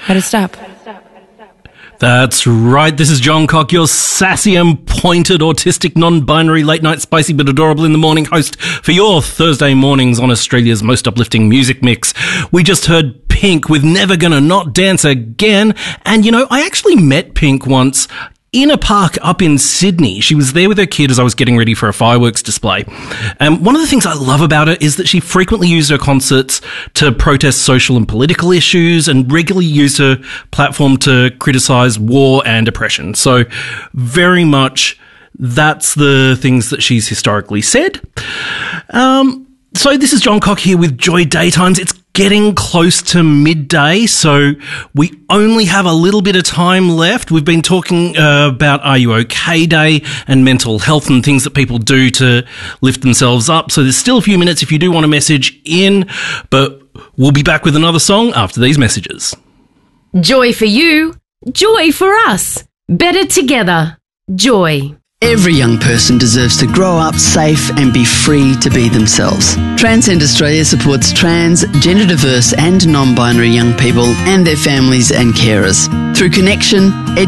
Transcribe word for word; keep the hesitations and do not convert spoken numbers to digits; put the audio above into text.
How to stop. That's right. This is John Cock, your sassy and pointed, autistic, non-binary, late-night, spicy but adorable in the morning host for your Thursday mornings on Australia's most uplifting music mix. We just heard Pink with Never Gonna Not Dance Again. And, you know, I actually met Pink once in a park up in Sydney. She was there with her kid as I was getting ready for a fireworks display. And one of the things I love about her is that she frequently used her concerts to protest social and political issues and regularly used her platform to criticise war and oppression. So very much that's the things that she's historically said. Um, so this is John Cock here with Joy Daytimes. It's getting close to midday, so we only have a little bit of time left. We've been talking uh, about Are You OK Day and mental health and things that people do to lift themselves up. So there's still a few minutes if you do want to message in, but we'll be back with another song after these messages. Joy for you, joy for us. Better together. Joy. Every young person deserves to grow up safe and be free to be themselves. Transcend Australia supports trans, gender diverse and non-binary young people and their families and carers through connection, education,